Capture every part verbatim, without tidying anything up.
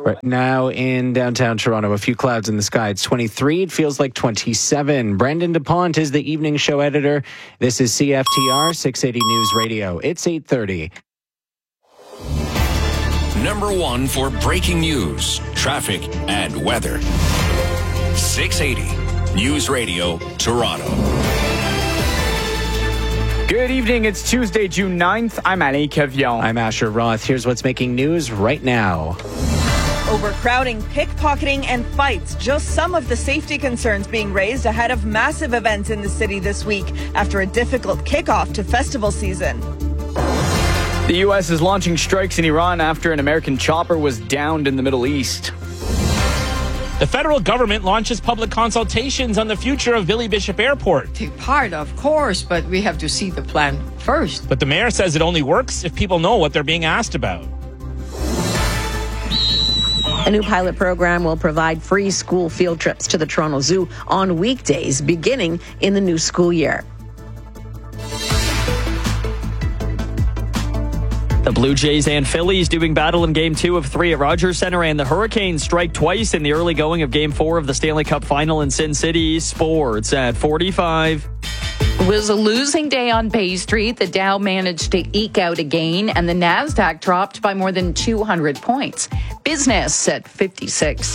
Right now in downtown Toronto, a few clouds in the sky. It's twenty-three. It feels like twenty-seven. Brandon DuPont is the evening show editor. This is C F T R six eighty News Radio. It's eight thirty. Number one for breaking news, traffic, and weather. six eighty News Radio, Toronto. Good evening. It's Tuesday, June ninth. I'm Alain Cavion. I'm Asher Roth. Here's what's making news right now. Overcrowding, pickpocketing, and fights. Just some of the safety concerns being raised ahead of massive events in the city this week after a difficult kickoff to festival season. The U S is launching strikes in Iran after an American chopper was downed in the Middle East. The federal government launches public consultations on the future of Billy Bishop Airport. Take part, of course, but we have to see the plan first. But the mayor says it only works if people know what they're being asked about. A new pilot program will provide free school field trips to the Toronto Zoo on weekdays beginning in the new school year. The Blue Jays and Phillies doing battle in Game two of three at Rogers Centre, and the Hurricanes strike twice in the early going of Game four of the Stanley Cup Final in Sin City. Sports at forty-five. It was a losing day on Bay Street. The Dow managed to eke out a gain, and the Nasdaq dropped by more than two hundred points. Business at fifty-six.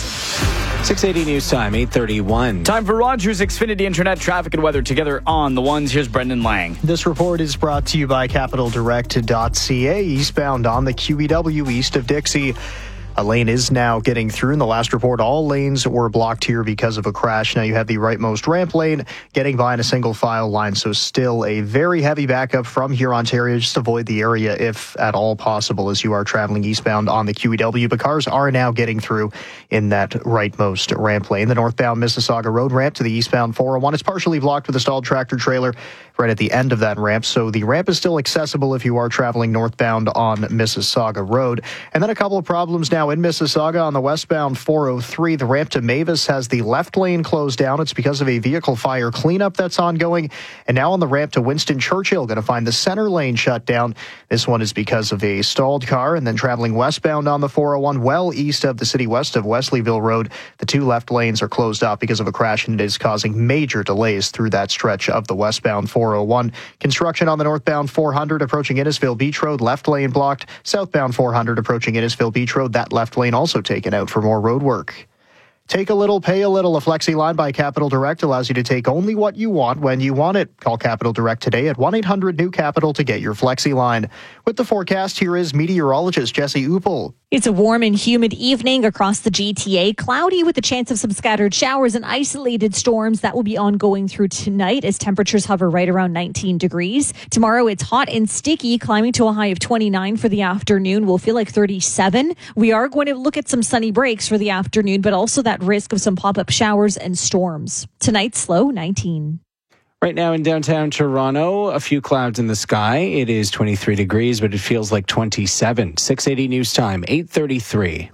six eighty News Time, eight thirty-one. Time for Rogers Xfinity Internet traffic and weather together on the ones. Here's Brendan Lang. This report is brought to you by capital direct dot c a. Eastbound on the Q E W east of Dixie. A lane is now getting through. In the last report, all lanes were blocked here because of a crash. Now you have the rightmost ramp lane getting by in a single file line, so still a very heavy backup from here, Ontario. Just avoid the area if at all possible as you are traveling eastbound on the Q E W. But cars are now getting through in that rightmost ramp lane. The northbound Mississauga Road ramp to the eastbound four oh one is partially blocked with a stalled tractor trailer right at the end of that ramp, so the ramp is still accessible if you are traveling northbound on Mississauga Road. And then a couple of problems now in Mississauga on the westbound four oh three. The ramp to Mavis has the left lane closed down. It's because of a vehicle fire cleanup that's ongoing. And now on the ramp to Winston Churchill, going to find the center lane shut down. This one is because of a stalled car. And then traveling westbound on the four oh one, well east of the city west of Wesleyville Road, the two left lanes are closed off because of a crash, and it is causing major delays through that stretch of the westbound four oh one. Construction on the northbound four hundred approaching Innisfil Beach Road, left lane blocked. Southbound four hundred approaching Innisfil Beach Road, that left lane also taken out for more road work. Take a little, pay a little. A Flexi line by Capital Direct allows you to take only what you want when you want it. Call Capital Direct today at one eight hundred new capital to get your Flexi line. With the forecast, here is meteorologist Jesse Uppel. It's a warm and humid evening across the G T A. Cloudy with a chance of some scattered showers and isolated storms that will be ongoing through tonight as temperatures hover right around nineteen degrees. Tomorrow it's hot and sticky, climbing to a high of twenty-nine for the afternoon. We'll feel like thirty-seven. We are going to look at some sunny breaks for the afternoon, but also that risk of some pop-up showers and storms. Tonight's low, nineteen. Right now in downtown Toronto, a few clouds in the sky. It is twenty-three degrees, but it feels like twenty-seven. six eighty News Time, eight thirty-three.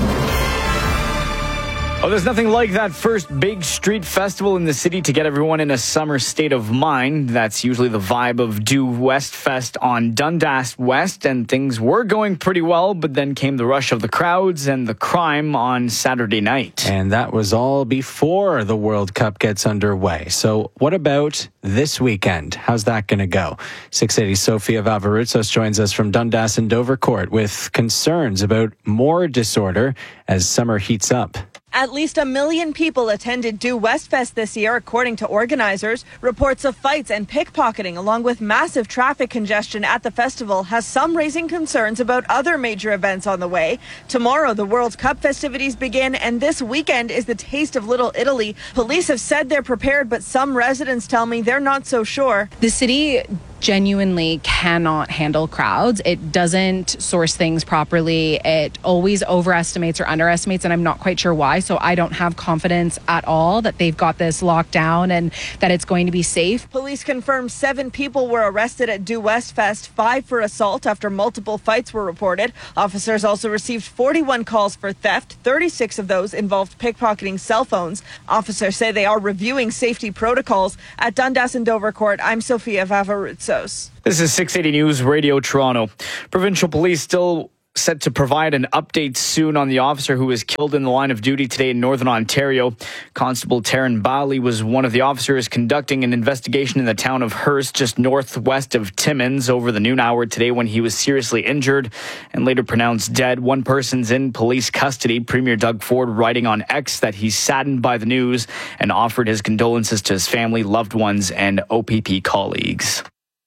Oh, there's nothing like that first big street festival in the city to get everyone in a summer state of mind. That's usually the vibe of Due West Fest on Dundas West, and things were going pretty well, but then came the rush of the crowds and the crime on Saturday night. And that was all before the World Cup gets underway. So what about this weekend? How's that going to go? six eighty Sophia Vavarutsos joins us from Dundas and Dovercourt with concerns about more disorder as summer heats up. At least a million people attended Due West Fest this year, according to organizers. Reports of fights and pickpocketing, along with massive traffic congestion at the festival, has some raising concerns about other major events on the way. Tomorrow, the World Cup festivities begin, and this weekend is the Taste of Little Italy. Police have said they're prepared, but some residents tell me they're not so sure. The city genuinely cannot handle crowds. It doesn't source things properly. It always overestimates or underestimates, and I'm not quite sure why. So I don't have confidence at all that they've got this locked down and that it's going to be safe. Police confirmed seven people were arrested at Due West Fest, five for assault after multiple fights were reported. Officers also received forty-one calls for theft. thirty-six of those involved pickpocketing cell phones. Officers say they are reviewing safety protocols. At Dundas and Dovercourt, I'm Sophia Vavarutsos. This is six eighty News Radio Toronto. Provincial police still set to provide an update soon on the officer who was killed in the line of duty today in Northern Ontario. Constable Taryn Bali was one of the officers conducting an investigation in the town of Hearst, just northwest of Timmins, over the noon hour today when he was seriously injured and later pronounced dead. One person's in police custody. Premier Doug Ford writing on X that he's saddened by the news and offered his condolences to his family, loved ones, and O P P colleagues.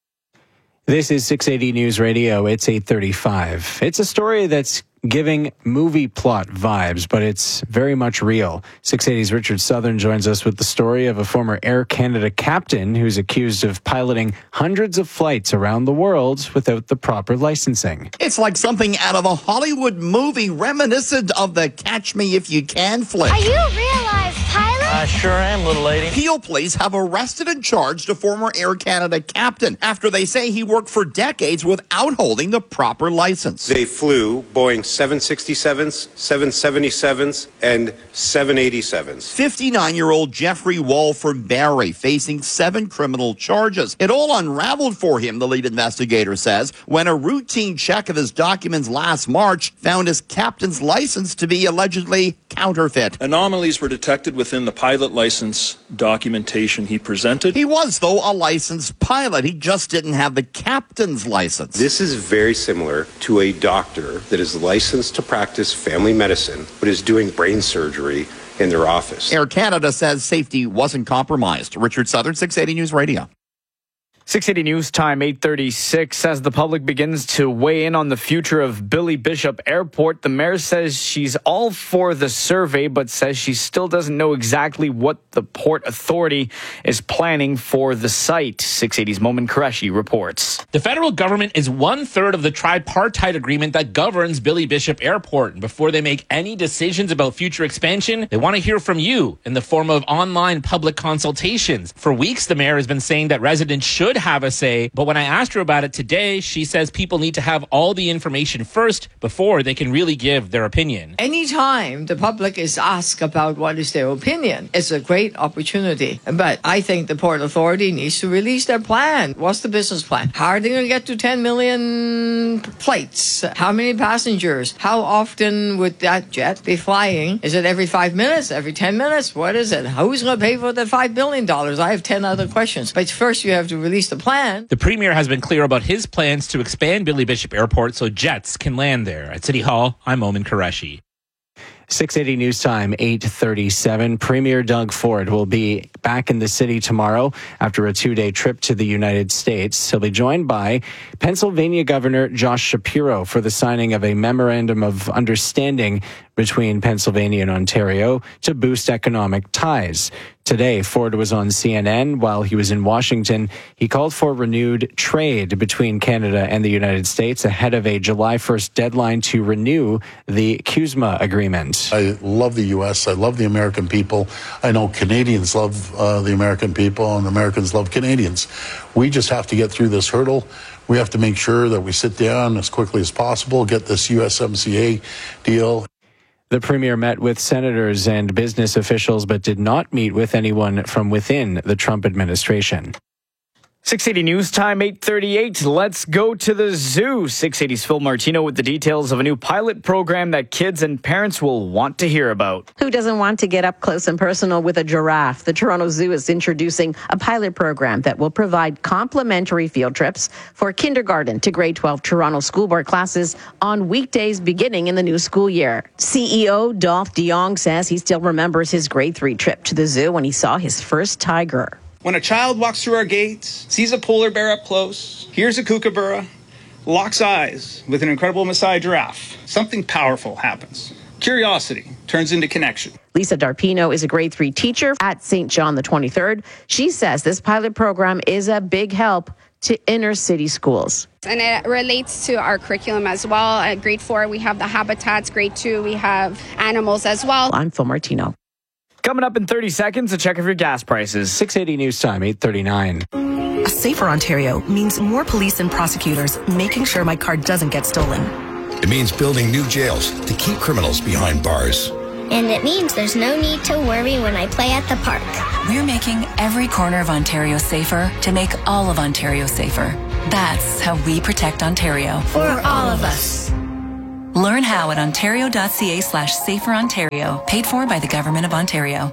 This is six eighty News Radio. It's eight thirty-five. It's a story that's giving movie plot vibes, but it's very much real. six eighty's Richard Southern joins us with the story of a former Air Canada captain who's accused of piloting hundreds of flights around the world without the proper licensing. It's like something out of a Hollywood movie reminiscent of the Catch Me If You Can flick. Are you a real-life pilot? I sure am, little lady. Peel police have arrested and charged a former Air Canada captain after they say he worked for decades without holding the proper license. They flew Boeing seven sixty-sevens, seven seventy-sevens, and seven eighty-sevens. fifty-nine-year-old Jeffrey Walford Barry facing seven criminal charges. It all unraveled for him, the lead investigator says, when a routine check of his documents last March found his captain's license to be allegedly counterfeit. Anomalies were detected within the pilot license documentation he presented. He was, though, a licensed pilot. He just didn't have the captain's license. This is very similar to a doctor that is licensed to practice family medicine but is doing brain surgery in their office. Air Canada says safety wasn't compromised. Richard Southern, six eighty News Radio. six eighty News Time, eight thirty-six. As the public begins to weigh in on the future of Billy Bishop Airport, the mayor says she's all for the survey, but says she still doesn't know exactly what the Port Authority is planning for the site. six eighty's Momin Qureshi reports. The federal government is one-third of the tripartite agreement that governs Billy Bishop Airport. And before they make any decisions about future expansion, they want to hear from you in the form of online public consultations. For weeks, the mayor has been saying that residents should have a say, but when I asked her about it today, she says people need to have all the information first before they can really give their opinion. Anytime the public is asked about what is their opinion, it's a great opportunity. But I think the Port Authority needs to release their plan. What's the business plan? How are they going to get to ten million flights? How many passengers? How often would that jet be flying? Is it every five minutes? Every ten minutes? What is it? Who's going to pay for the five billion dollars? I have ten other questions. But first you have to release the plan. The Premier has been clear about his plans to expand Billy Bishop Airport so jets can land there. At City Hall, I'm Momin Qureshi. six eighty News Time, eight thirty-seven. Premier Doug Ford will be back in the city tomorrow after a two-day trip to the United States. He'll be joined by Pennsylvania Governor Josh Shapiro for the signing of a memorandum of understanding between Pennsylvania and Ontario to boost economic ties. Today, Ford was on C N N while he was in Washington. He called for renewed trade between Canada and the United States ahead of a July first deadline to renew the CUSMA agreement. I love the U S. I love the American people. I know Canadians love uh, the American people and Americans love Canadians. We just have to get through this hurdle. We have to make sure that we sit down as quickly as possible, get this U S M C A deal. The Premier met with senators and business officials, but did not meet with anyone from within the Trump administration. six eighty News Time, eight thirty-eight. Let's go to the zoo. six eighty's Phil Martino with the details of a new pilot program that kids and parents will want to hear about. Who doesn't want to get up close and personal with a giraffe? The Toronto Zoo is introducing a pilot program that will provide complimentary field trips for kindergarten to grade twelve Toronto school board classes on weekdays beginning in the new school year. C E O Dolph DeYoung says he still remembers his grade three trip to the zoo when he saw his first tiger. When a child walks through our gates, sees a polar bear up close, hears a kookaburra, locks eyes with an incredible Maasai giraffe, something powerful happens. Curiosity turns into connection. Lisa Darpino is a grade three teacher at Saint John the twenty-third. She says this pilot program is a big help to inner city schools. And it relates to our curriculum as well. At grade four, we have the habitats. Grade two, we have animals as well. I'm Phil Martino. Coming up in thirty seconds, a check of your gas prices. six eighty News Time, eight thirty-nine. A safer Ontario means more police and prosecutors making sure my car doesn't get stolen. It means building new jails to keep criminals behind bars. And it means there's no need to worry when I play at the park. We're making every corner of Ontario safer to make all of Ontario safer. That's how we protect Ontario. For all of us. Learn how at ontario.ca slash safer Ontario. Paid for by the Government of Ontario.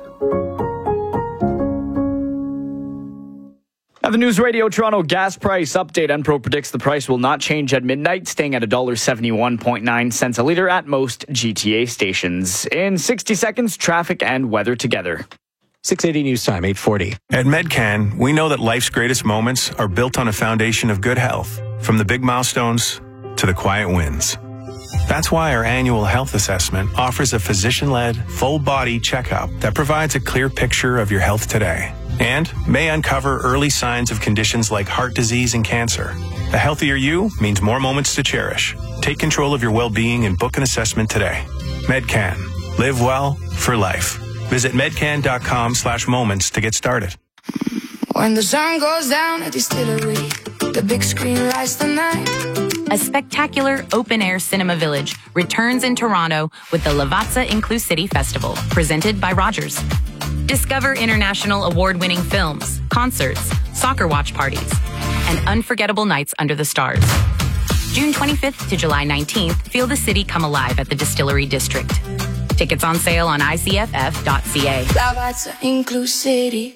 Now, the News Radio Toronto gas price update. Enpro predicts the price will not change at midnight, staying at one dollar seventy-one point nine cents a litre at most G T A stations. In sixty seconds, traffic and weather together. six eighty News Time, eight forty. At Medcan, we know that life's greatest moments are built on a foundation of good health, from the big milestones to the quiet wins. That's why our annual health assessment offers a physician-led, full-body checkup that provides a clear picture of your health today and may uncover early signs of conditions like heart disease and cancer. A healthier you means more moments to cherish. Take control of your well-being and book an assessment today. Medcan. Live well for life. Visit medcan.com slash moments to get started. When the sun goes down at the distillery, the big screen lights the night. A spectacular open-air cinema village returns in Toronto with the Lavazza Inclusivity Festival, presented by Rogers. Discover international award-winning films, concerts, soccer watch parties, and unforgettable nights under the stars. June twenty-fifth to July nineteenth, feel the city come alive at the Distillery District. Tickets on sale on I C F F dot C A. Lavazza Inclusivity.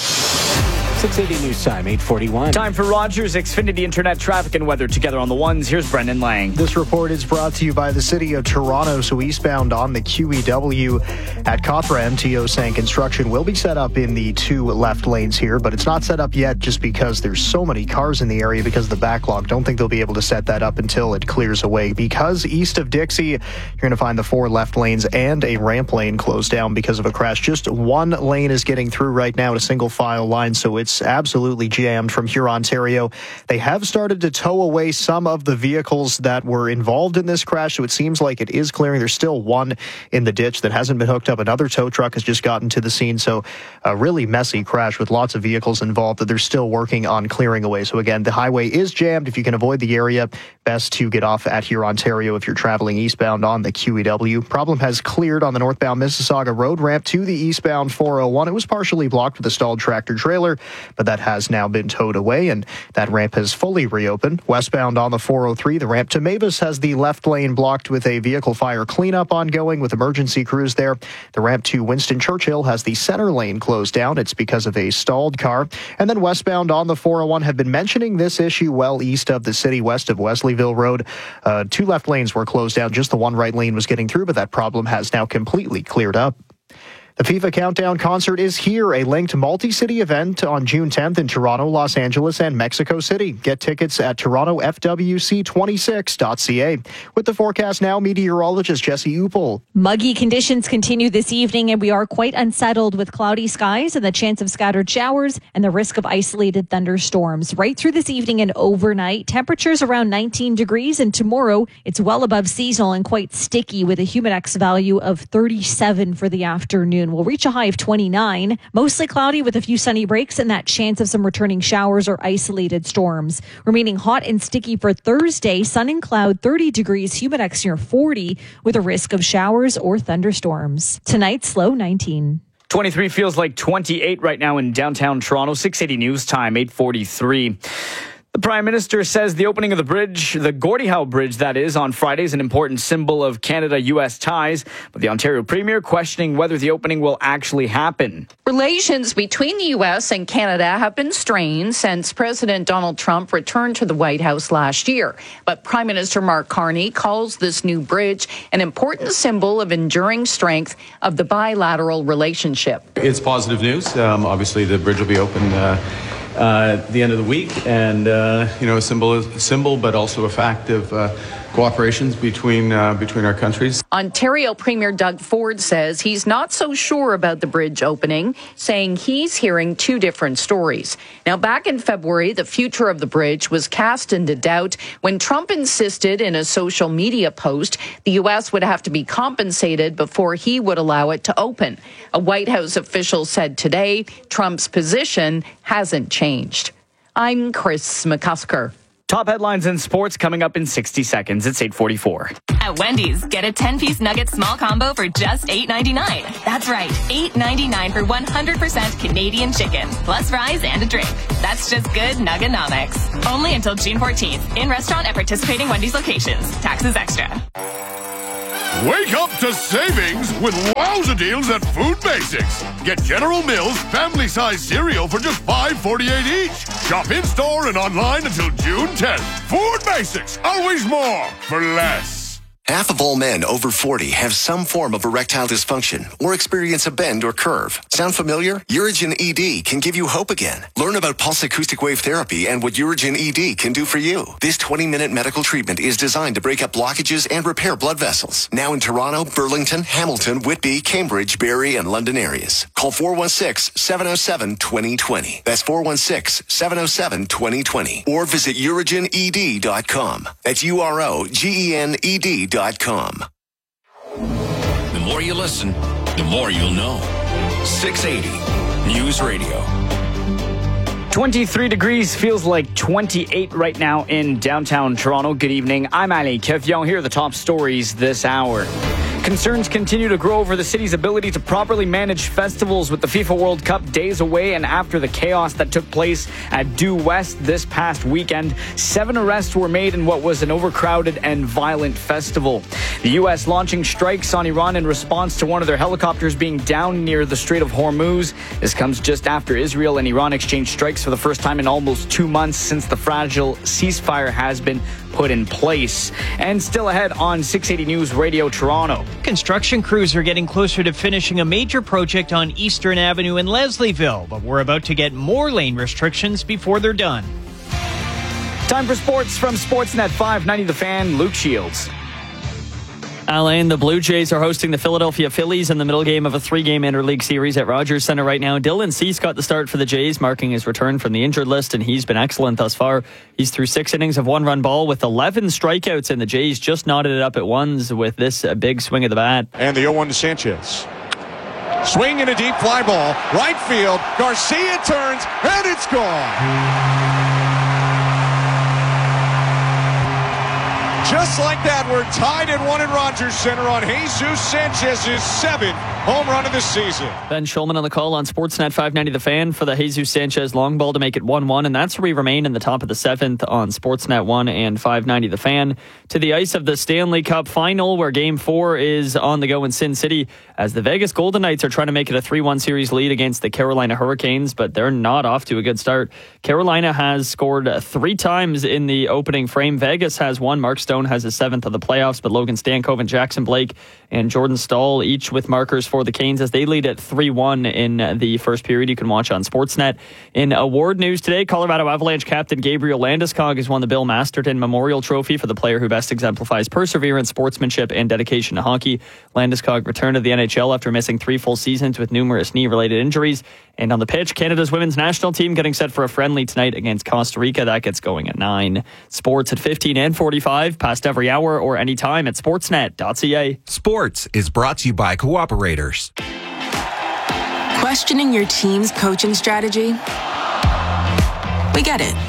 six eighty News Time, eight forty-one. Time for Rogers Xfinity Internet traffic and weather together on the ones. Here's Brendan Lang. This report is brought to you by the City of Toronto. So eastbound on the Q E W at Cothra, M T O saying construction will be set up in the two left lanes here, but it's not set up yet just because there's so many cars in the area because of the backlog. Don't think they'll be able to set that up until it clears away, because east of Dixie, you're going to find the four left lanes and a ramp lane closed down because of a crash. Just one lane is getting through right now, a single file line, so it's It's absolutely jammed from here, Ontario. They have started to tow away some of the vehicles that were involved in this crash, so it seems like it is clearing. There's still one in the ditch that hasn't been hooked up. Another tow truck has just gotten to the scene, so a really messy crash with lots of vehicles involved that they're still working on clearing away. So again, the highway is jammed. If you can avoid the area, best to get off at here, Ontario, if you're traveling eastbound on the Q E W. Problem has cleared on the northbound Mississauga road ramp to the eastbound four oh one. It was partially blocked with a stalled tractor trailer, but that has now been towed away, and that ramp has fully reopened. Westbound on the four oh three, the ramp to Mavis has the left lane blocked with a vehicle fire cleanup ongoing with emergency crews there. The ramp to Winston Churchill has the center lane closed down. It's because of a stalled car. And then westbound on the four oh one have been mentioning this issue well east of the city, west of Wesleyville Road. Uh, two left lanes were closed down. Just the one right lane was getting through, but that problem has now completely cleared up. The FIFA Countdown concert is here, a linked multi-city event on June tenth in Toronto, Los Angeles, and Mexico City. Get tickets at toronto f w c twenty-six dot c a. With the forecast now, meteorologist Jesse Upel. Muggy conditions continue this evening, and we are quite unsettled with cloudy skies and the chance of scattered showers and the risk of isolated thunderstorms. Right through this evening and overnight, temperatures around nineteen degrees, and tomorrow it's well above seasonal and quite sticky with a humidex value of thirty-seven for the afternoon. Will reach a high of twenty-nine. Mostly cloudy with a few sunny breaks and that chance of some returning showers or isolated storms. Remaining hot and sticky for Thursday. Sun and cloud, thirty degrees, humidex near forty with a risk of showers or thunderstorms. Tonight's low nineteen. twenty-three feels like twenty-eight right now in downtown Toronto. six eighty News Time, eight forty-three. The Prime Minister says the opening of the bridge, the Gordie Howe Bridge, that is, on Friday is an important symbol of Canada-U S ties, but the Ontario Premier questioning whether the opening will actually happen. Relations between the U S and Canada have been strained since President Donald Trump returned to the White House last year. But Prime Minister Mark Carney calls this new bridge an important symbol of enduring strength of the bilateral relationship. It's positive news. Um, obviously, the bridge will be open uh, Uh, at the end of the week, and uh, you know, a symbol, a symbol, but also a fact of uh, cooperations between uh, between our countries. Ontario Premier Doug Ford says he's not so sure about the bridge opening, saying he's hearing two different stories. Now, back in February, the future of the bridge was cast into doubt when Trump insisted in a social media post the U S would have to be compensated before he would allow it to open. A White House official said today Trump's position hasn't changed. I'm Chris McCusker. Top headlines in sports coming up in sixty seconds. It's eight forty-four. At Wendy's, get a ten-piece nugget small combo for just eight ninety-nine. That's right, eight ninety-nine for one hundred percent Canadian chicken, plus fries and a drink. That's just good Nugganomics. Only until June fourteenth. In restaurant at participating Wendy's locations. Taxes extra. Wake up to savings with wowza deals at Food Basics. Get General Mills family-size cereal for just five forty-eight each. Shop in-store and online until June tenth. Food Basics, always more for less. Half of all men over forty have some form of erectile dysfunction or experience a bend or curve. Sound familiar? Urigen E D can give you hope again. Learn about pulse acoustic wave therapy and what Urigen E D can do for you. This twenty-minute medical treatment is designed to break up blockages and repair blood vessels. Now in Toronto, Burlington, Hamilton, Whitby, Cambridge, Barrie, and London areas. Call four one six, seven oh seven, two oh two oh. That's four one six, seven oh seven, two oh two oh. Or visit urigen e d dot com. That's U R O G E N E D dot com. The more you listen, the more you'll know. six eighty News Radio. twenty-three degrees, feels like twenty-eight right now in downtown Toronto. Good evening. I'm Ali Kefion. Here are the top stories this hour. Concerns continue to grow over the city's ability to properly manage festivals with the FIFA World Cup days away and after the chaos that took place at Due West this past weekend. Seven arrests were made in what was an overcrowded and violent festival. The U S launching strikes on Iran in response to one of their helicopters being down near the Strait of Hormuz. This comes just after Israel and Iran exchanged strikes for the first time in almost two months since the fragile ceasefire has been put in place. And still ahead on six eighty News Radio Toronto. Construction crews are getting closer to finishing a major project on Eastern Avenue in Leslieville, but we're about to get more lane restrictions before they're done. Time for sports from Sportsnet five ninety The Fan, Luke Shields. Alain, the Blue Jays are hosting the Philadelphia Phillies in the middle game of a three-game interleague series at Rogers Center right now. Dylan Cease got the start for the Jays, marking his return from the injured list, and he's been excellent thus far. He's through six innings of one-run ball with eleven strikeouts, and the Jays just knotted it up at ones with this uh, big swing of the bat. And the oh one to Sanchez. Swing and a deep fly ball. Right field. Garcia turns, and it's gone. Just like that, we're tied at one at Rogers Center on Jesus Sanchez's seventh home run of the season. Ben Schulman on the call on Sportsnet five ninety The Fan for the Jesus Sanchez long ball to make it one one, and that's where we remain in the top of the seventh on Sportsnet one and five ninety The Fan. To the ice of the Stanley Cup final, where Game four is on the go in Sin City, as the Vegas Golden Knights are trying to make it a three one series lead against the Carolina Hurricanes, but they're not off to a good start. Carolina has scored three times in the opening frame. Vegas has one. Mark Stone has his seventh of the playoffs, but Logan Stankov and Jackson Blake and Jordan Stahl each with markers for the Canes as they lead at three one in the first period. You can watch on Sportsnet. In award news today, Colorado Avalanche captain Gabriel Landeskog has won the Bill Masterton Memorial Trophy for the player who best exemplifies perseverance, sportsmanship, and dedication to hockey. Landeskog returned to the N H L after missing three full seasons with numerous knee-related injuries. And on the pitch, Canada's women's national team getting set for a friendly tonight against Costa Rica. That gets going at nine. Sports at fifteen and forty-five, past every hour or anytime at sportsnet dot c a. Sports is brought to you by Cooperators. Questioning your team's coaching strategy? We get it.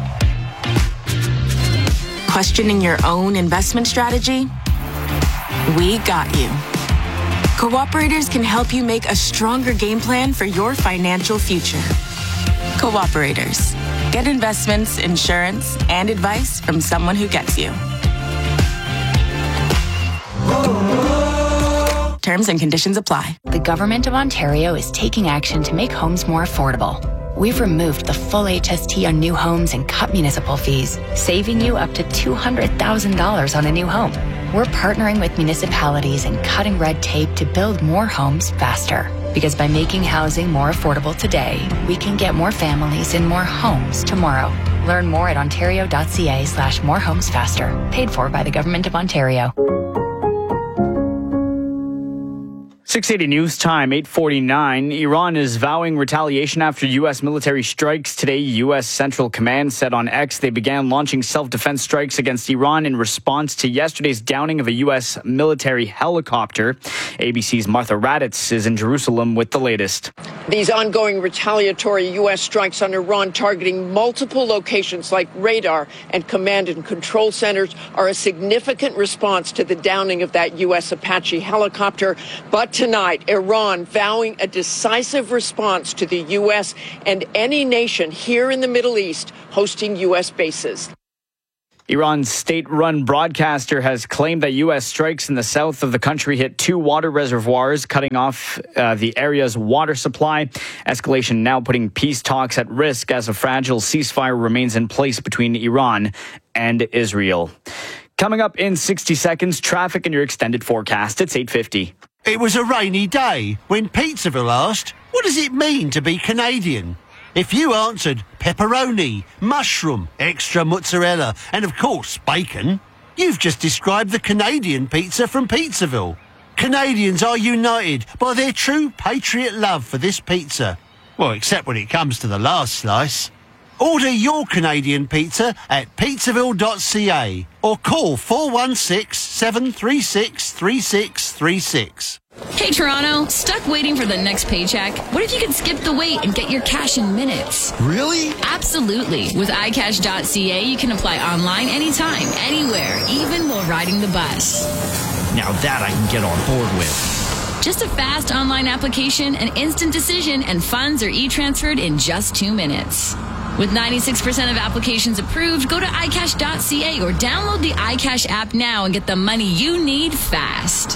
Questioning your own investment strategy? We got you. Cooperators can help you make a stronger game plan for your financial future. Cooperators. Get investments, insurance, and advice from someone who gets you. Terms and conditions apply. The Government of Ontario is taking action to make homes more affordable. We've removed the full H S T on new homes and cut municipal fees, saving you up to two hundred thousand dollars on a new home. We're partnering with municipalities and cutting red tape to build more homes faster. Because by making housing more affordable today, we can get more families in more homes tomorrow. Learn more at ontario dot c a slash more homes faster. Paid for by the Government of Ontario. six eighty News Time, eight forty-nine. Iran is vowing retaliation after U S military strikes today. U S Central Command said on X they began launching self-defense strikes against Iran in response to yesterday's downing of a U S military helicopter. A B C's Martha Raddatz is in Jerusalem with the latest. These ongoing retaliatory U S strikes on Iran targeting multiple locations like radar and command and control centers are a significant response to the downing of that U S Apache helicopter. But tonight, Iran vowing a decisive response to the U S and any nation here in the Middle East hosting U S bases. Iran's state-run broadcaster has claimed that U S strikes in the south of the country hit two water reservoirs, cutting off uh, the area's water supply. Escalation now putting peace talks at risk as a fragile ceasefire remains in place between Iran and Israel. Coming up in sixty seconds, traffic in your extended forecast. It's eight fifty. It was a rainy day when Pizzaville asked, what does it mean to be Canadian? If you answered pepperoni, mushroom, extra mozzarella, and of course bacon, you've just described the Canadian pizza from Pizzaville. Canadians are united by their true patriot love for this pizza. Well, except when it comes to the last slice. Order your Canadian pizza at pizzaville dot c a or call four one six, seven three six, three six three six. Hey Toronto, stuck waiting for the next paycheck? What if you could skip the wait and get your cash in minutes? Really? Absolutely. With i cash dot c a, you can apply online anytime, anywhere, even while riding the bus. Now that I can get on board with. Just a fast online application, an instant decision, and funds are e-transferred in just two minutes. With ninety-six percent of applications approved, go to i cash dot c a or download the iCash app now and get the money you need fast.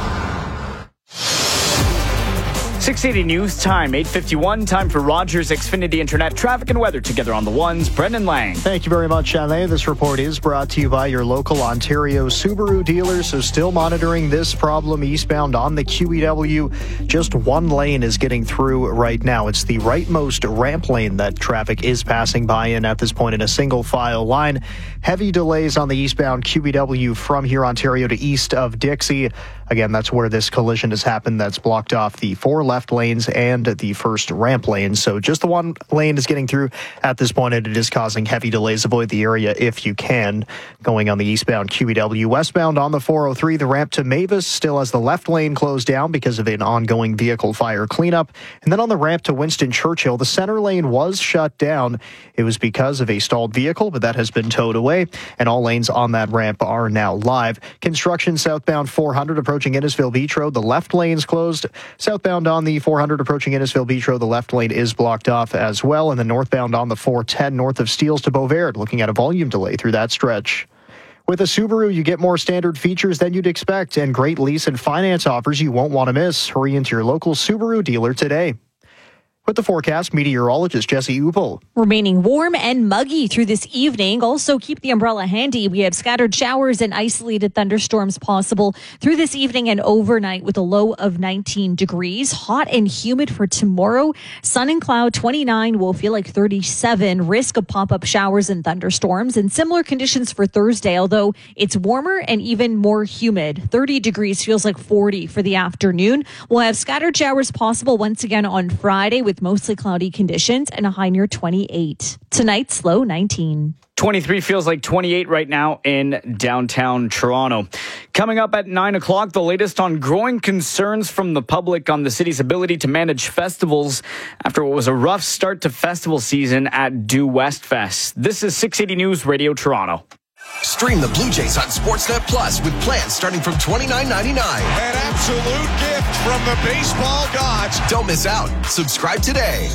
six eighty News Time, eight fifty-one. Time for Rogers Xfinity Internet traffic and weather together on the ones. Brendan Lang. Thank you very much, Alain. This report is brought to you by your local Ontario Subaru dealer. So still monitoring this problem eastbound on the Q E W. Just one lane is getting through right now. It's the rightmost ramp lane that traffic is passing by in at this point in a single file line. Heavy delays on the eastbound Q E W from here, Ontario, to east of Dixie. Again, that's where this collision has happened. That's blocked off the four left lanes and the first ramp lane. So just the one lane is getting through at this point, and it is causing heavy delays. Avoid the area if you can. Going on the eastbound Q E W. Westbound on the four oh three, the ramp to Mavis still has the left lane closed down because of an ongoing vehicle fire cleanup. And then on the ramp to Winston Churchill, the center lane was shut down. It was because of a stalled vehicle, but that has been towed away, and all lanes on that ramp are now live. Construction southbound four hundred approaching Innisfil Beach Road. The left lane's closed. Southbound on the four hundred approaching Innisfil Beach Road, the left lane is blocked off as well. And then northbound on the four ten north of Steeles to Beauvert, looking at a volume delay through that stretch. With a Subaru, you get more standard features than you'd expect and great lease and finance offers you won't want to miss. Hurry into your local Subaru dealer today. With the forecast, meteorologist Jesse Upel. Remaining warm and muggy through this evening. Also, keep the umbrella handy. We have scattered showers and isolated thunderstorms possible through this evening and overnight with a low of nineteen degrees. Hot and humid for tomorrow. Sun and cloud twenty-nine will feel like thirty-seven. Risk of pop-up showers and thunderstorms. And similar conditions for Thursday, although it's warmer and even more humid. thirty degrees feels like forty for the afternoon. We'll have scattered showers possible once again on Friday with mostly cloudy conditions and a high near twenty-eight. Tonight's low nineteen. twenty-three feels like twenty-eight right now in downtown Toronto. Coming up at nine o'clock, the latest on growing concerns from the public on the city's ability to manage festivals after what was a rough start to festival season at Due West Fest. This is six eighty News Radio Toronto. Stream the Blue Jays on Sportsnet Plus with plans starting from twenty-nine ninety-nine. An absolute gift from the baseball gods. Don't miss out. Subscribe today.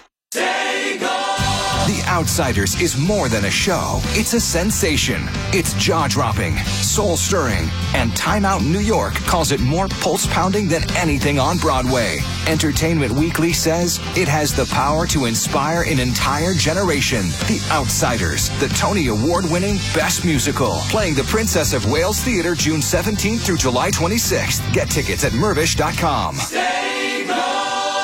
Take off. The Outsiders is more than a show. It's a sensation. It's jaw-dropping, soul-stirring, and Time Out New York calls it more pulse-pounding than anything on Broadway. Entertainment Weekly says it has the power to inspire an entire generation. The Outsiders, the Tony Award-winning Best Musical, playing the Princess of Wales Theatre June seventeenth through July twenty-sixth. Get tickets at mervish dot com. Stay gold.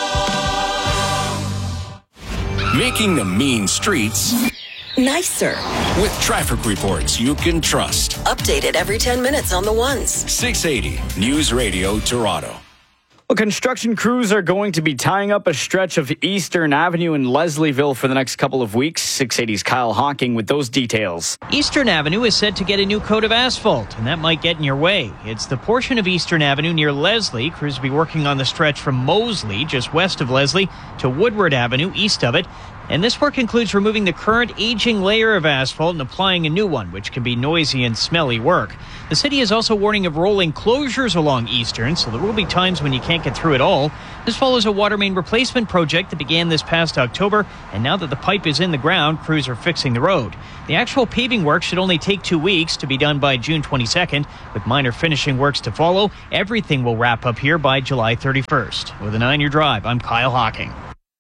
Making the mean streets nicer. With traffic reports you can trust. Updated every ten minutes on the ones. six eighty News Radio Toronto. Well, construction crews are going to be tying up a stretch of Eastern Avenue in Leslieville for the next couple of weeks. six eighty's Kyle Hawking with those details. Eastern Avenue is set to get a new coat of asphalt, and that might get in your way. It's the portion of Eastern Avenue near Leslie. Crews will be working on the stretch from Moseley, just west of Leslie, to Woodward Avenue, east of it. And this work includes removing the current aging layer of asphalt and applying a new one, which can be noisy and smelly work. The city is also warning of rolling closures along Eastern, so there will be times when you can't get through it all. This follows a water main replacement project that began this past October, and now that the pipe is in the ground, crews are fixing the road. The actual paving work should only take two weeks to be done by June twenty-second, with minor finishing works to follow. Everything will wrap up here by July thirty-first. With a nine-year drive, I'm Kyle Hawking.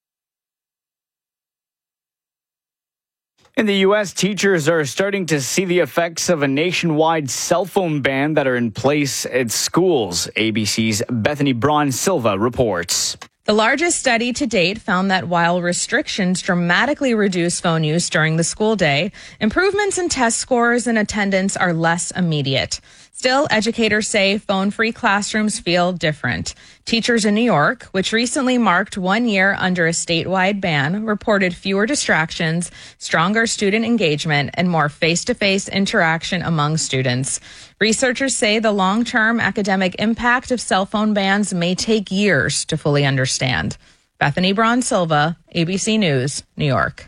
In the U S, teachers are starting to see the effects of a nationwide cell phone ban that are in place at schools. A B C's Bethany Braun Silva reports. The largest study to date found that while restrictions dramatically reduce phone use during the school day, improvements in test scores and attendance are less immediate. Still, educators say phone-free classrooms feel different. Teachers in New York, which recently marked one year under a statewide ban, reported fewer distractions, stronger student engagement, and more face-to-face interaction among students. Researchers say the long-term academic impact of cell phone bans may take years to fully understand. Bethany Braun Silva, A B C News, New York.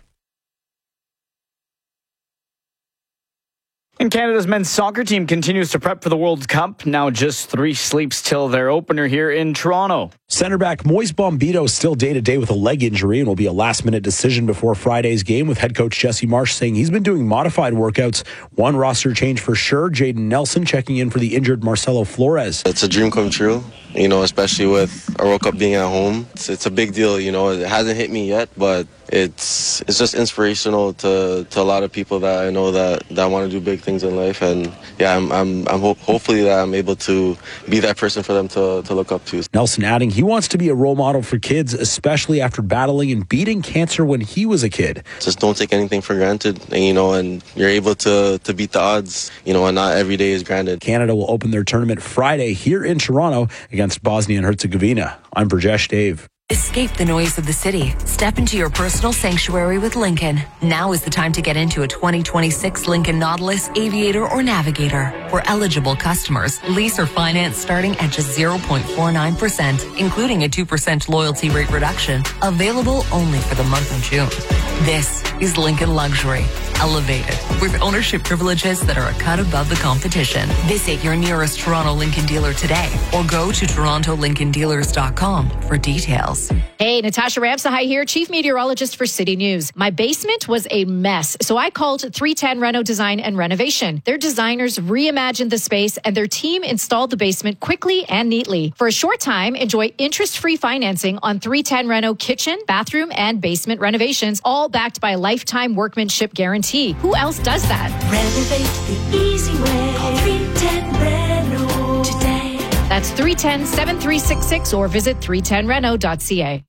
And Canada's men's soccer team continues to prep for the World Cup. Now just three sleeps till their opener here in Toronto. Center back Moise Bombito is still day-to-day with a leg injury and will be a last-minute decision before Friday's game, with head coach Jesse Marsh saying he's been doing modified workouts. One roster change for sure, Jaden Nelson checking in for the injured Marcelo Flores. It's a dream come true, you know, especially with our World Cup being at home. It's, it's a big deal, you know. It hasn't hit me yet, but it's it's just inspirational to, to a lot of people that I know that, that want to do big things in life. And yeah, I'm I'm, I'm ho- hopefully that I'm able to be that person for them to, to look up to. Nelson adding he wants to be a role model for kids, especially after battling and beating cancer when he was a kid. Just don't take anything for granted, and, you know, and you're able to, to beat the odds, you know, and not every day is granted. Canada will open their tournament Friday here in Toronto against Bosnia and Herzegovina. I'm Brajesh Dave. Escape the noise of the city. Step into your personal sanctuary with Lincoln. Now is the time to get into a twenty twenty-six Lincoln Nautilus, Aviator, or Navigator. For eligible customers, lease or finance starting at just zero point four nine percent, including a two percent loyalty rate reduction. Available only for the month of June. This is Lincoln Luxury. Elevated, with ownership privileges that are a cut above the competition. Visit your nearest Toronto Lincoln dealer today or go to toronto lincoln dealers dot com for details. Hey, Natasha Ramsahai here, Chief Meteorologist for City News. My basement was a mess, so I called three ten Reno Design and Renovation. Their designers reimagined the space and their team installed the basement quickly and neatly. For a short time, enjoy interest-free financing on three ten Reno kitchen, bathroom, and basement renovations, all backed by a lifetime workmanship guarantee. Who else does that? Renovate the easy way. Call three ten Reno today. That's three one zero, seven three six six or visit three ten reno dot c a.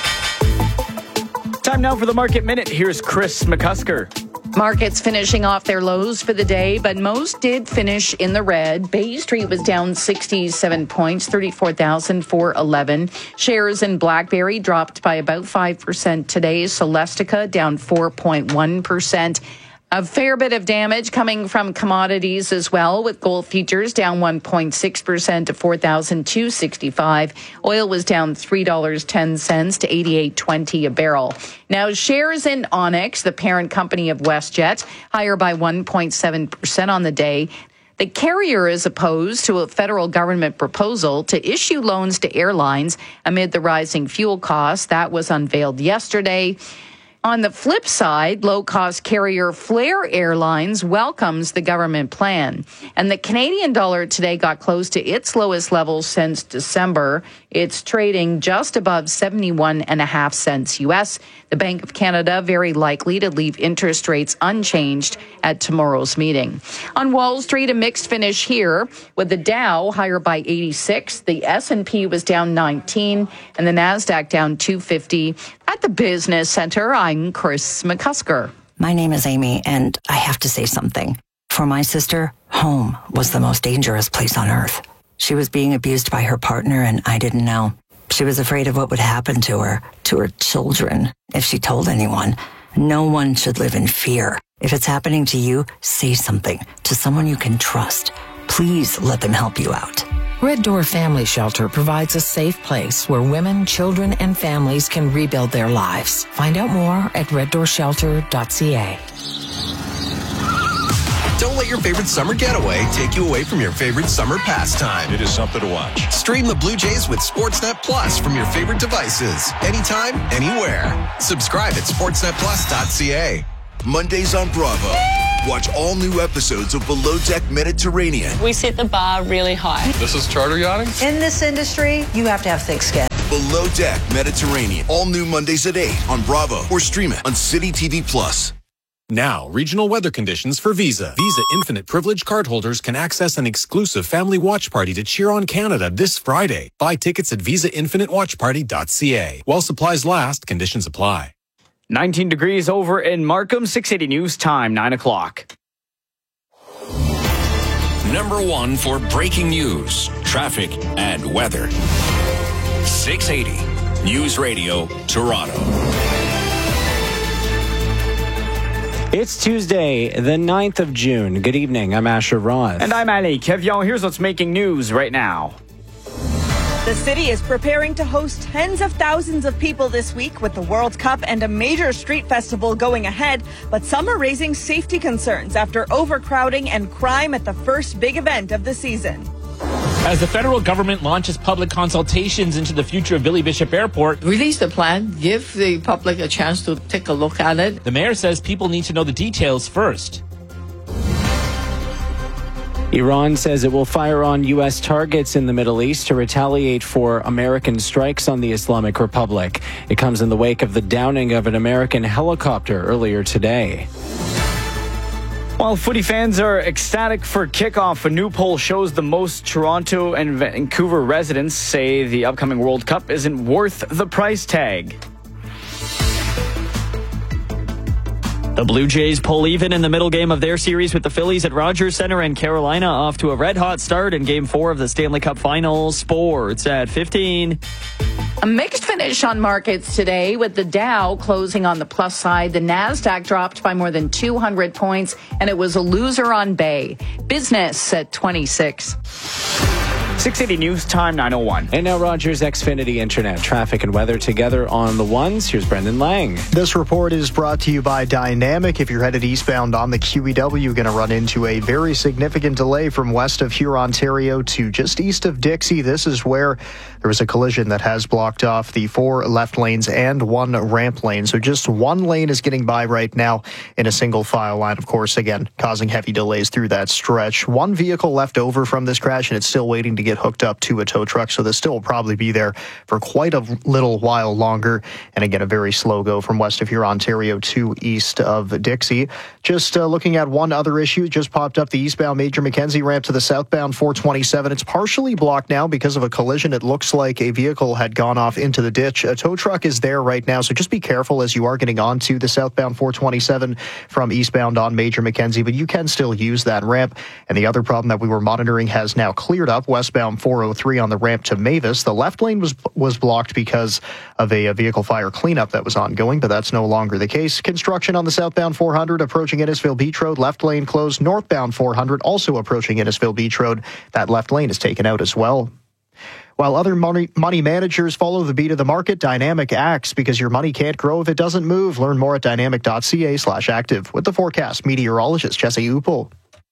Time now for the Market Minute. Here's Chris McCusker. Markets finishing off their lows for the day, but most did finish in the red. Bay Street was down sixty-seven points, thirty-four thousand four hundred eleven. Shares in BlackBerry dropped by about five percent today. Celestica down four point one percent. A fair bit of damage coming from commodities as well, with gold futures down one point six percent to four thousand two hundred sixty-five dollars. Oil was down three dollars and ten cents to eighty-eight twenty a barrel. Now, shares in Onyx, the parent company of WestJet, higher by one point seven percent on the day. The carrier is opposed to a federal government proposal to issue loans to airlines amid the rising fuel costs. That was unveiled yesterday. On the flip side, low-cost carrier Flair Airlines welcomes the government plan. And the Canadian dollar today got close to its lowest level since December. It's trading just above seventy-one and a half cents U S. The Bank of Canada very likely to leave interest rates unchanged at tomorrow's meeting. On Wall Street, a mixed finish here, with the Dow higher by eighty-six. The S and P was down nineteen, and the Nasdaq down two fifty. At the Business Center, I'm Chris McCusker. My name is Amy, and I have to say something. For my sister, home was the most dangerous place on earth. She was being abused by her partner, and I didn't know. She was afraid of what would happen to her, to her children, if she told anyone. No one should live in fear. If it's happening to you, say something to someone you can trust. Please let them help you out. Red Door Family Shelter provides a safe place where women, children, and families can rebuild their lives. Find out more at red door shelter dot c a. Don't let your favorite summer getaway take you away from your favorite summer pastime. It is something to watch. Stream the Blue Jays with Sportsnet Plus from your favorite devices. Anytime, anywhere. Subscribe at sportsnet plus dot c a. Mondays on Bravo. Watch all new episodes of Below Deck Mediterranean. We set the bar really high. This is charter yachting? In this industry, you have to have thick skin. Below Deck Mediterranean. All new Mondays at eight on Bravo or stream it on City T V Plus. Now, regional weather conditions for Visa. Visa Infinite Privilege cardholders can access an exclusive family watch party to cheer on Canada this Friday. Buy tickets at visa infinite watch party dot c a. While supplies last, conditions apply. nineteen degrees over in Markham, six eighty News Time, nine o'clock. Number one for breaking news, traffic, and weather. six eighty News Radio, Toronto. It's Tuesday, the ninth of June. Good evening. I'm Asher Roth. And I'm Ali Kevion. Here's what's making news right now. The city is preparing to host tens of thousands of people this week with the World Cup and a major street festival going ahead, but some are raising safety concerns after overcrowding and crime at the first big event of the season. As the federal government launches public consultations into the future of Billy Bishop Airport, release the plan, give the public a chance to take a look at it. The mayor says people need to know the details first. Iran says it will fire on U S targets in the Middle East to retaliate for American strikes on the Islamic Republic. It comes in the wake of the downing of an American helicopter earlier today. While footy fans are ecstatic for kickoff, a new poll shows the most Toronto and Vancouver residents say the upcoming World Cup isn't worth the price tag. The Blue Jays pull even in the middle game of their series with the Phillies at Rogers Center, and Carolina off to a red-hot start in Game four of the Stanley Cup Finals. Sports at fifteen. A mixed finish on markets today with the Dow closing on the plus side. The Nasdaq dropped by more than two hundred points, and it was a loser on Bay. Business at twenty-six. six eighty News Time, nine oh one. And now Rogers Xfinity Internet. Traffic and weather together on the ones. Here's Brendan Lang. This report is brought to you by Dynamic. If you're headed eastbound on the Q E W, you're going to run into a very significant delay from west of Huron, Ontario to just east of Dixie. This is where there was a collision that has blocked off the four left lanes and one ramp lane. So just one lane is getting by right now in a single file line, of course, again, causing heavy delays through that stretch. One vehicle left over from this crash, and it's still waiting to get hooked up to a tow truck, so this still will probably be there for quite a little while longer. And again, a very slow go from west of here, Ontario, to east of Dixie. Just uh, looking at one other issue, just popped up the eastbound Major Mackenzie ramp to the southbound four twenty-seven. It's partially blocked now because of a collision. It looks like a vehicle had gone off into the ditch. A tow truck is there right now, so just be careful as you are getting onto the southbound four twenty-seven from eastbound on Major Mackenzie, but you can still use that ramp. And the other problem that we were monitoring has now cleared up. Westbound four oh three on the ramp to Mavis. The left lane was was blocked because of a, a vehicle fire cleanup that was ongoing, but that's no longer the case. Construction on the southbound four hundred approaching Innisfil Beach Road. Left lane closed. Northbound four hundred also approaching Innisfil Beach Road. That left lane is taken out as well. While other money, money managers follow the beat of the market, Dynamic acts because your money can't grow if it doesn't move. Learn more at dynamic.ca slash active. With the forecast, meteorologist Jesse Upel.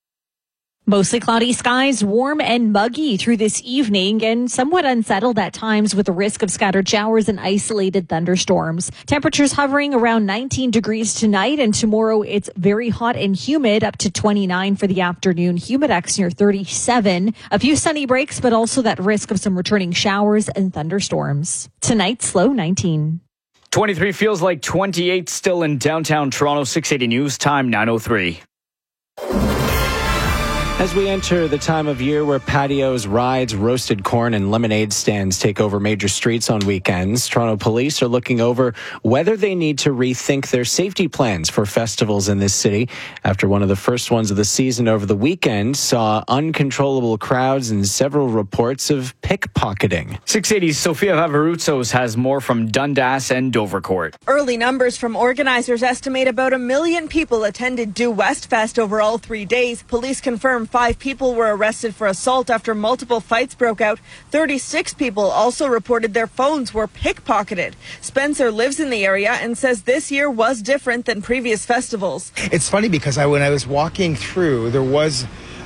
Mostly cloudy skies, warm and muggy through this evening, and somewhat unsettled at times with the risk of scattered showers and isolated thunderstorms. Temperatures hovering around nineteen degrees tonight, and tomorrow it's very hot and humid, up to twenty-nine for the afternoon. Humidex near thirty-seven. A few sunny breaks, but also that risk of some returning showers and thunderstorms. Tonight's low nineteen. twenty-three feels like twenty-eight still in downtown Toronto. six eighty News Time, nine oh three. As we enter the time of year where patios, rides, roasted corn, and lemonade stands take over major streets on weekends, Toronto police are looking over whether they need to rethink their safety plans for festivals in this city after one of the first ones of the season over the weekend saw uncontrollable crowds and several reports of pickpocketing. six eighty's Sofia Vavaroutsos has more from Dundas and Dovercourt. Early numbers from organizers estimate about a million people attended Due West Fest over all three days. Police confirm five people were arrested for assault after multiple fights broke out. thirty-six people also reported their phones were pickpocketed. Spencer lives in the area and says this year was different than previous festivals. It's funny because I, when I was walking through, there was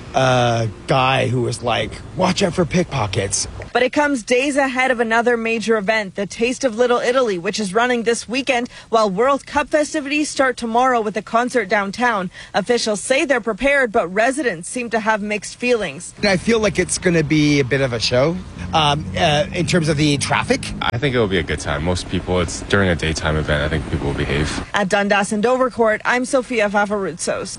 a guy who was like, watch out for pickpockets. But it comes days ahead of another major event, the Taste of Little Italy, which is running this weekend, while World Cup festivities start tomorrow with a concert downtown. Officials say they're prepared, but residents seem to have mixed feelings. I feel like it's going to be a bit of a show um, uh, in terms of the traffic. I think it will be a good time. Most people, it's during a daytime event. I think people will behave. At Dundas and Dovercourt, I'm Sofia Vavaroutsos.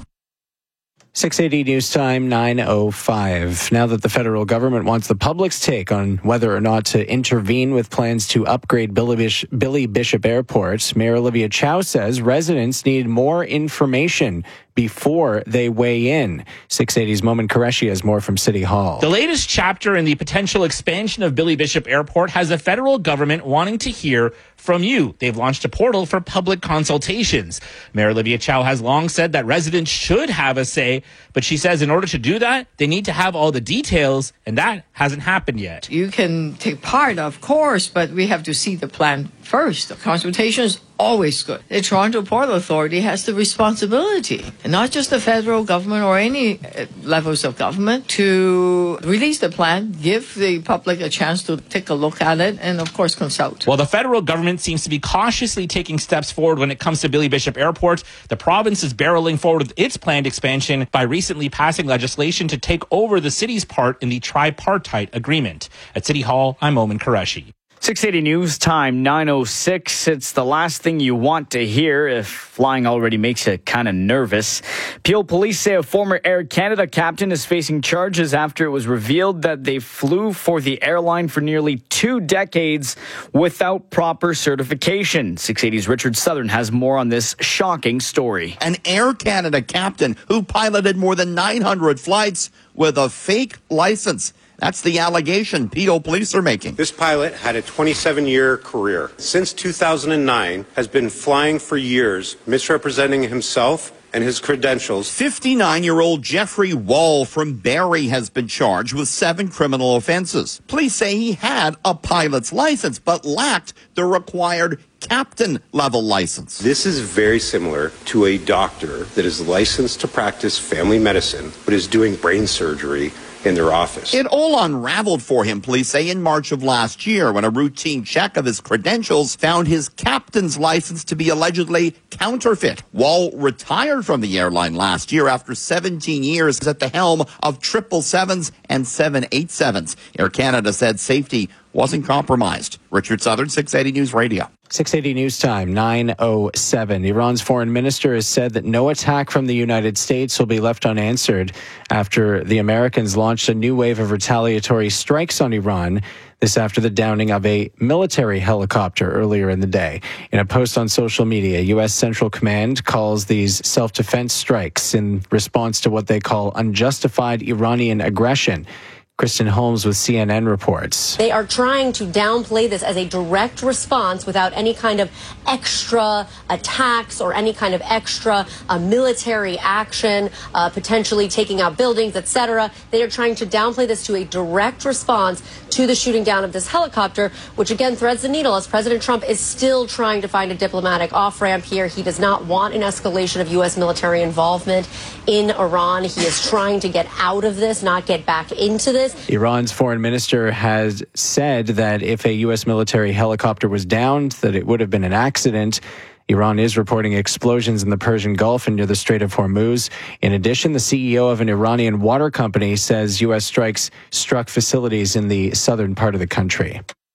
six eighty News Time, nine oh five. Now that the federal government wants the public's take on whether or not to intervene with plans to upgrade Billy Bishop, Billy Bishop Airport, Mayor Olivia Chow says residents need more information before they weigh in. six eighty's Momin Qureshi has more from City Hall. The latest chapter in the potential expansion of Billy Bishop Airport has the federal government wanting to hear from you. They've launched a portal for public consultations. Mayor Olivia Chow has long said that residents should have a say, but she says in order to do that, they need to have all the details, and that hasn't happened yet. You can take part, of course, but we have to see the plan first. The consultation is always good. The Toronto Port Authority has the responsibility, and not just the federal government or any uh, levels of government, to release the plan, give the public a chance to take a look at it, and of course consult. While the federal government seems to be cautiously taking steps forward when it comes to Billy Bishop Airport, the province is barreling forward with its planned expansion by recently passing legislation to take over the city's part in the tripartite agreement. At City Hall, I'm Momin Qureshi. six eighty News Time, nine oh six. It's the last thing you want to hear if flying already makes you kind of nervous. Peel police say a former Air Canada captain is facing charges after it was revealed that they flew for the airline for nearly two decades without proper certification. six eighty's Richard Southern has more on this shocking story. An Air Canada captain who piloted more than nine hundred flights with a fake license. That's the allegation Peel police are making. This pilot had a twenty-seven year career. Since two thousand nine, has been flying for years, misrepresenting himself and his credentials. fifty-nine-year-old Jeffrey Wall from Barrie has been charged with seven criminal offenses. Police say he had a pilot's license, but lacked the required captain-level license. This is very similar to a doctor that is licensed to practice family medicine, but is doing brain surgery in their office. It all unraveled for him, police say, in March of last year when a routine check of his credentials found his captain's license to be allegedly counterfeit. Wall retired from the airline last year after seventeen years at the helm of triple sevens and seven eighty-sevens. Air Canada said safety wasn't compromised. Richard Southern, six eighty News Radio. six eighty News Time, nine oh seven. Iran's foreign minister has said that no attack from the United States will be left unanswered after the Americans launched a new wave of retaliatory strikes on Iran. This after the downing of a military helicopter earlier in the day. In a post on social media, U S Central Command calls these self-defense strikes in response to what they call unjustified Iranian aggression. Kristen Holmes with C N N reports. They are trying to downplay this as a direct response without any kind of extra attacks or any kind of extra uh, military action, uh, potentially taking out buildings, et cetera. They are trying to downplay this to a direct response to the shooting down of this helicopter, which again threads the needle as President Trump is still trying to find a diplomatic off-ramp here. He does not want an escalation of U S military involvement in Iran. He is trying to get out of this, not get back into this. Iran's foreign minister has said that if a U S military helicopter was downed, that it would have been an accident. Iran is reporting explosions in the Persian Gulf and near the Strait of Hormuz. In addition, the C E O of an Iranian water company says U S strikes struck facilities in the southern part of the country.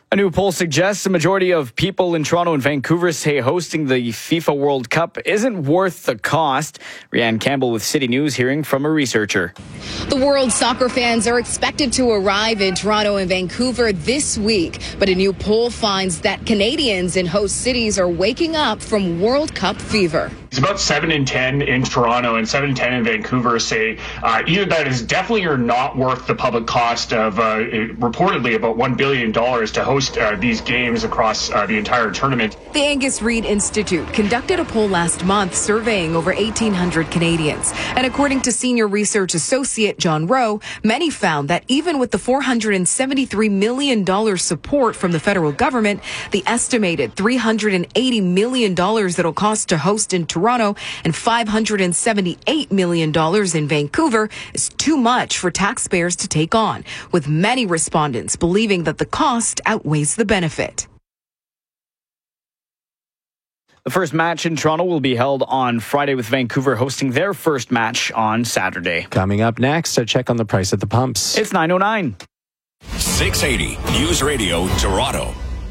A new poll suggests the majority of people in Toronto and Vancouver say hosting the FIFA World Cup isn't worth the cost. Rianne Campbell with City News, hearing from a researcher. The world's soccer fans are expected to arrive in Toronto and Vancouver this week, but a new poll finds that Canadians in host cities are waking up from World Cup fever. It's about seven in ten in Toronto and seven in ten in Vancouver say uh, either that is definitely or not worth the public cost of uh, reportedly about one billion dollars to host uh, these games across uh, the entire tournament. The Angus Reid Institute conducted a poll last month surveying over eighteen hundred Canadians. And according to senior research associate John Rowe, many found that even with the four hundred seventy-three million dollars support from the federal government, the estimated three hundred eighty million dollars that'll cost to host in Toronto and five hundred seventy-eight million dollars in Vancouver is too much for taxpayers to take on, with many respondents believing that the cost outweighs the benefit. The first match in Toronto will be held on Friday, with Vancouver hosting their first match on Saturday. Coming up next, a check on the price at the pumps. It's nine oh nine. six eighty News Radio Toronto.